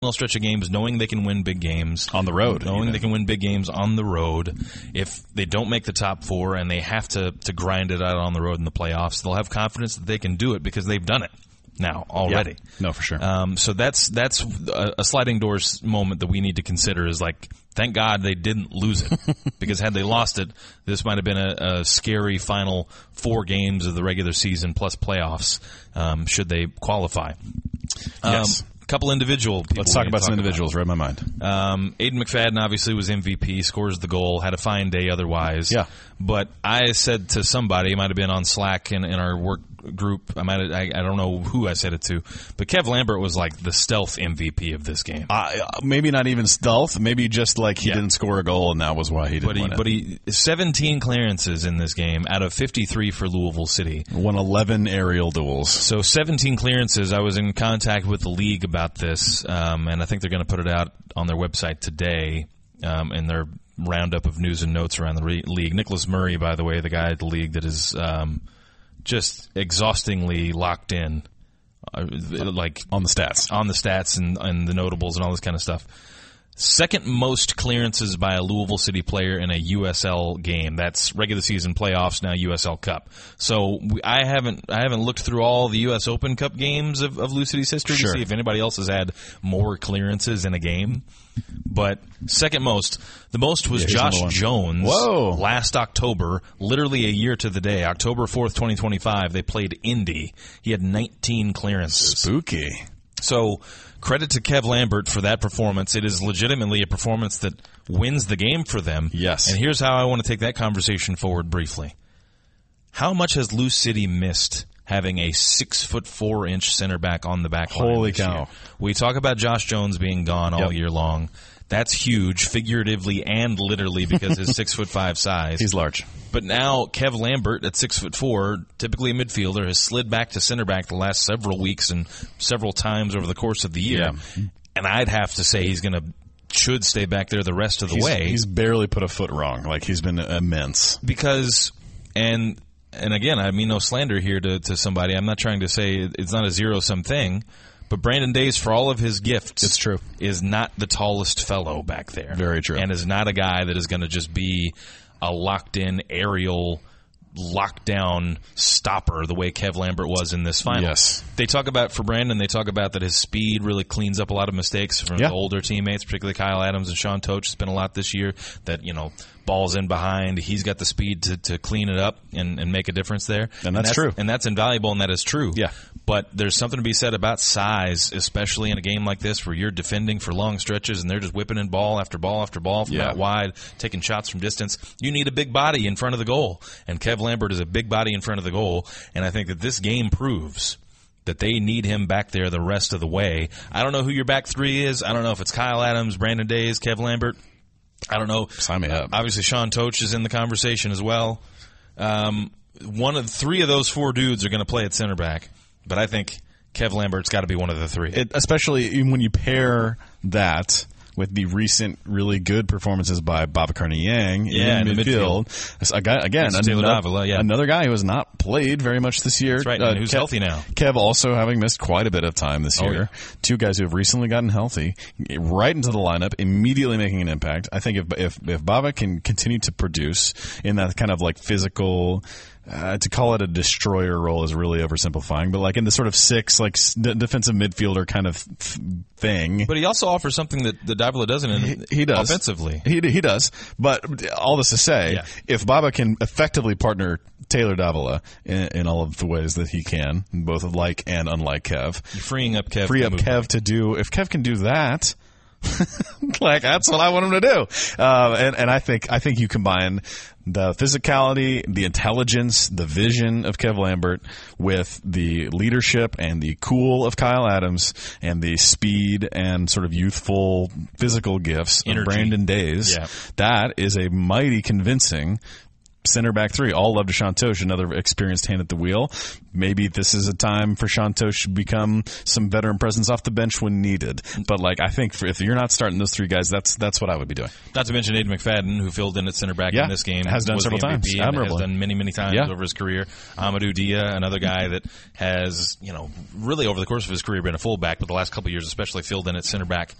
stretch of games, knowing they can win big games on the road, knowing they can win big games on the road. If they don't make the top four and they have to grind it out on the road in the playoffs, they'll have confidence that they can do it because they've done it now already. Yeah. No, for sure. So that's a sliding doors moment that we need to consider. Is like, thank God they didn't lose it, because had they lost it, this might have been a scary final 4 games of the regular season plus playoffs, should they qualify. Yes. Couple individual people. Let's talk about some individuals. Read my mind. Aiden McFadden obviously was MVP, scores the goal, had a fine day otherwise. Yeah. But I said to somebody, it might have been on Slack in our work group, I don't know who I said it to, but Kev Lambert was like the stealth MVP of this game. Maybe not even stealth, maybe just like he didn't score a goal and that was why he didn't win it. But he 17 clearances in this game out of 53 for Louisville City. Won 11 aerial duels. So 17 clearances. I was in contact with the league about this, and I think they're going to put it out on their website today, in their roundup of news and notes around the league. Nicholas Murray, by the way, the guy at the league that is just exhaustingly locked in, like on the stats and the notables and all this kind of stuff. Second most clearances by a Louisville City player in a USL game. That's regular season, playoffs, now USL Cup. So I haven't looked through all the US Open Cup games of Lou City's history to see if anybody else has had more clearances in a game. But second most, the most was Josh Jones. Last October, literally a year to the day, October 4th, 2025, they played Indy. He had 19 clearances. Spooky. So credit to Kev Lambert for that performance. It is legitimately a performance that wins the game for them. Yes. And here's how I want to take that conversation forward briefly. How much has Lou City missed having a 6'4" center back on the back line? Holy cow. Year? We talk about Josh Jones being gone all year long. That's huge, figuratively and literally, because his 6'5" size. He's large. But now Kev Lambert at 6'4", typically a midfielder, has slid back to center back the last several weeks and several times over the course of the year. Yeah. And I'd have to say should stay back there the rest of the way. He's barely put a foot wrong. Like, he's been immense. Because, and again, I mean no slander here to somebody. I'm not trying to say it's not a zero-sum thing. But Brandon Days, for all of his gifts, it's true, is not the tallest fellow back there. Very true. And is not a guy that is going to just be a locked-in aerial lockdown stopper the way Kev Lambert was in this final. Yes. They talk about, for Brandon, they talk about that his speed really cleans up a lot of mistakes from the older teammates, particularly Kyle Adams and Sean Toach. It's been a lot this year that, balls in behind. He's got the speed to clean it up and make a difference there. And that's true. And that's invaluable, and that is true. Yeah. But there's something to be said about size, especially in a game like this where you're defending for long stretches and they're just whipping in ball after ball after ball from out wide, taking shots from distance. You need a big body in front of the goal. And Kev Lambert is a big body in front of the goal. And I think that this game proves that they need him back there the rest of the way. I don't know who your back three is. I don't know if it's Kyle Adams, Brandon Days, Kev Lambert. I don't know. Sign me up. Obviously, Sean Toach is in the conversation as well. Three of those 4 dudes are going to play at center back. But I think Kev Lambert's got to be one of the 3. Especially when you pair that with the recent really good performances by Babacar Niang in the midfield. Another guy who has not played very much this year. That's right, and who's healthy now. Kev also having missed quite a bit of time this year. Yeah. 2 guys who have recently gotten healthy, right into the lineup, immediately making an impact. I think if Baba can continue to produce in that kind of like physical... to call it a destroyer role is really oversimplifying, but like in the sort of 6, like defensive midfielder kind of thing. But he also offers something that Davila doesn't. He does offensively. He does. But all this to say, if Baba can effectively partner Taylor Davila in all of the ways that he can, both like and unlike Kev, you're freeing up Kev. If Kev can do that. Like, that's what I want him to do. And I think you combine the physicality, the intelligence, the vision of Kev Lambert with the leadership and the cool of Kyle Adams and the speed and sort of youthful physical gifts of Brandon Days. Yeah. That is a mighty convincing center back three. All love to Shantosh, another experienced hand at the wheel. Maybe this is a time for Shantosh to become some veteran presence off the bench when needed. But like, I think if you're not starting those three guys, that's what I would be doing. Not to mention Aiden McFadden, who filled in at center back in this game, has done was several the MVP times. and Admirably. has done many times over his career. Amadou Dia, another guy that has, really over the course of his career been a fullback, but the last couple of years especially filled in at center back.